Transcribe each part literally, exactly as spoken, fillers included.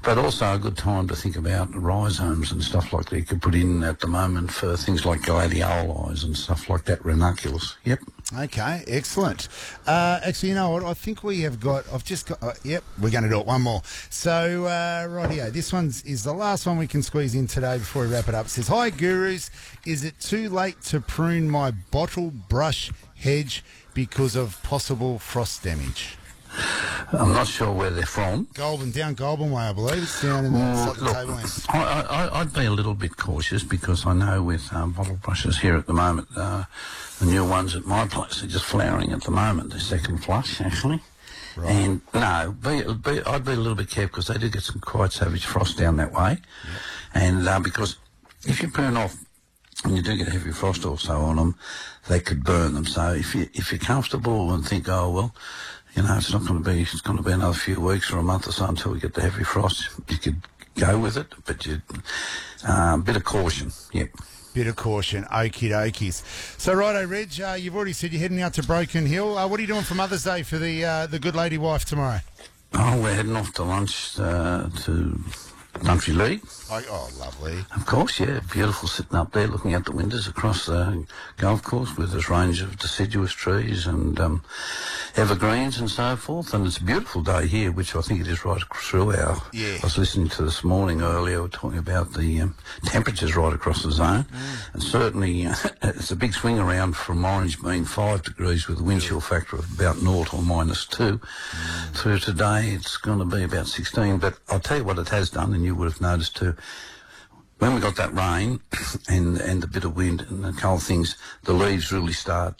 But also a good time to think about rhizomes and stuff like that you could put in at the moment for things like gladioli and stuff like that, ranunculus. Yep. Okay, excellent. Uh, actually, you know what? I think we have got, I've just got, uh, yep, we're going to do it. One more. So, uh, rightio, this one's is the last one we can squeeze in today before we wrap it up. It says, hi, gurus. Is it too late to prune my bottle brush hedge because of possible frost damage? I'm not sure where they're from. Goulburn, down Goulburn way, I believe. It's down in the, Well, it's like the look, tablelands. I, I, I'd be a little bit cautious because I know with um, bottle brushes here at the moment, uh, the new ones at my place are just flowering at the moment, the second flush, actually. Right. And no, be, be, I'd be a little bit careful because they do get some quite savage frost down that way. Yep. And uh, because if you burn off, and you do get heavy frost also on them, they could burn them. So if, you, if you're comfortable and think, oh, well, you know, it's not going to be, it's going to be another few weeks or a month or so until we get the heavy frost. You could go with it, but you, a uh, bit of caution, yep. Bit of caution, okie dokies. So, righto, Reg, uh, you've already said you're heading out to Broken Hill. Uh, what are you doing for Mother's Day for the uh, the good lady wife tomorrow? Oh, we're heading off to lunch uh, to Country League. Oh, oh, lovely. Of course, yeah. Beautiful sitting up there looking out the windows across the golf course with this range of deciduous trees and um, evergreens and so forth. And it's a beautiful day here, which I think it is right through our... Yeah. I was listening to this morning earlier, we were talking about the um, temperatures right across the zone. Mm. And certainly uh, it's a big swing around from Orange being five degrees with a wind chill factor of about naught or minus two. Mm. Through today, it's going to be about sixteen. But I'll tell you what it has done, and you would have noticed too, when we got that rain and and a bit of wind and the cold things, the leaves really start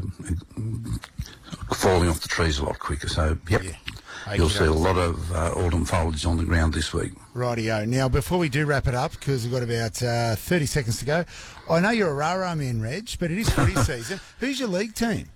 um, falling off the trees a lot quicker. So, yep, yeah. You'll see a lot of uh, autumn foliage on the ground this week. Rightio. Now, before we do wrap it up, because we've got about uh, thirty seconds to go, I know you're a rah-rah man, Reg, but it is footy season. Who's your league team?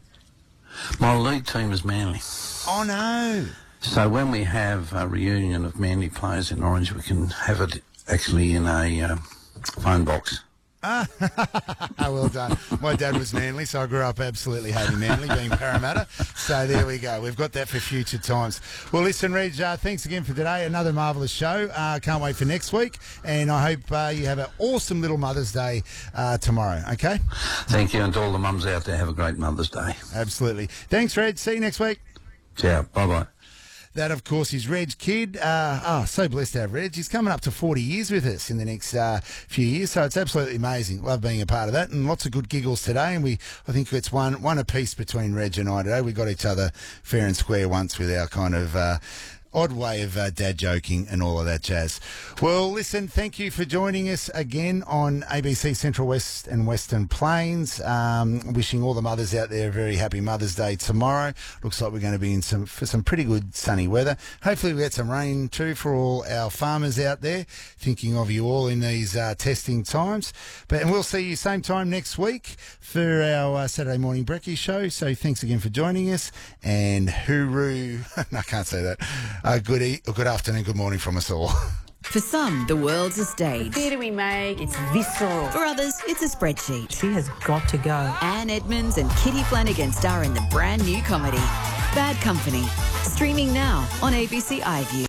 My league team is Manly. Oh, no. So when we have a reunion of Manly players in Orange, we can have it actually in a uh, phone box. Ah, well done. My dad was Manly, so I grew up absolutely hating Manly, being Parramatta. So there we go. We've got that for future times. Well, listen, Reg, uh, thanks again for today. Another marvellous show. Uh, can't wait for next week. And I hope uh, you have an awesome little Mother's Day uh, tomorrow, okay? Thank you, and to all the mums out there, have a great Mother's Day. Absolutely. Thanks, Reg. See you next week. Ciao. Bye-bye. That, of course, is Reg Kidd. Uh, oh, so blessed to have Reg. He's coming up to forty years with us in the next uh, few years, so it's absolutely amazing. Love being a part of that, and lots of good giggles today. And we, I think it's one one apiece between Reg and I today. We got each other fair and square once with our kind of uh, odd way of uh, dad joking and all of that jazz. Well, listen, thank you for joining us again on A B C Central West and Western Plains. Um, wishing all the mothers out there a very happy Mother's Day tomorrow. Looks like we're going to be in some for some pretty good sunny weather. Hopefully we get some rain too for all our farmers out there. Thinking of you all in these uh, testing times. But and we'll see you same time next week for our uh, Saturday morning brekkie show. So thanks again for joining us, and hooroo. No, I can't say that. Uh, good, e- good afternoon, good morning from us all. For some, the world's a stage. Theatre we make, it's visceral. For others, it's a spreadsheet. She has got to go. Anne Edmonds and Kitty Flanagan star in the brand new comedy, Bad Company. Streaming now on A B C iView.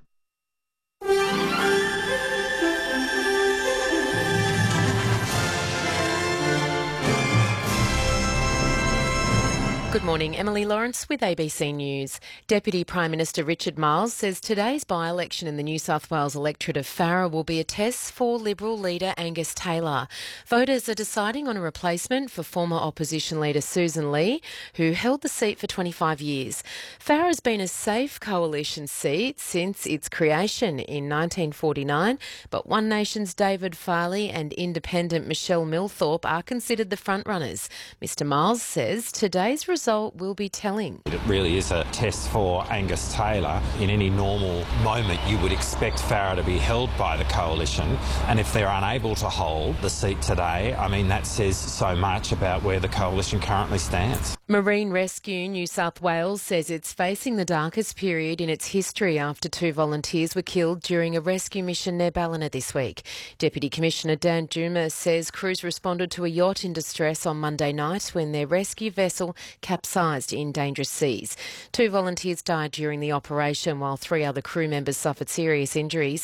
Good morning, Emily Lawrence with A B C News. Deputy Prime Minister Richard Marles says today's by-election in the New South Wales electorate of Farrer will be a test for Liberal leader Angus Taylor. Voters are deciding on a replacement for former opposition leader Susan Lee, who held the seat for twenty-five years. Farrer has been a safe coalition seat since its creation in nineteen forty-nine, but One Nation's David Farley and independent Michelle Milthorpe are considered the frontrunners. Mister Marles says today's result result will be telling. It really is a test for Angus Taylor. In any normal moment, you would expect Farrer to be held by the coalition, and if they're unable to hold the seat today, I mean, that says so much about where the coalition currently stands. Marine Rescue New South Wales says it's facing the darkest period in its history after two volunteers were killed during a rescue mission near Ballina this week. Deputy Commissioner Dan Dumas says crews responded to a yacht in distress on Monday night when their rescue vessel capsized in dangerous seas. Two volunteers died during the operation while three other crew members suffered serious injuries.